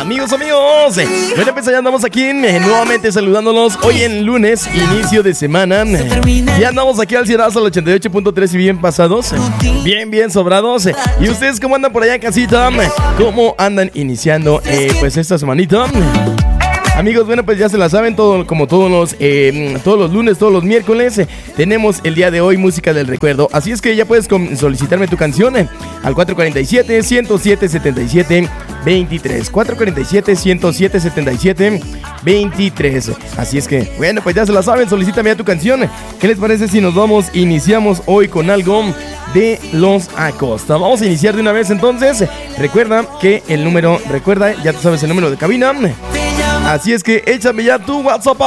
Amigos, bueno, pues ya andamos aquí nuevamente saludándolos hoy en lunes, inicio de semana. Ya andamos aquí al cielazo al 88.3 y bien pasados, bien sobrados. ¿Y ustedes cómo andan por allá en casita? ¿Cómo andan iniciando pues esta semanita? Amigos, bueno, pues ya se la saben, como todos los lunes, todos los miércoles, tenemos el día de hoy música del recuerdo. Así es que ya puedes solicitarme tu canción al 447-107-77-23. 447-107-77-23. Así es que, bueno, pues ya se la saben, solicítame ya tu canción. ¿Qué les parece si iniciamos hoy con algo de Los Acosta? Vamos a iniciar de una vez entonces. Recuerda, ya tú sabes el número de cabina. Así es que échame ya tu WhatsApp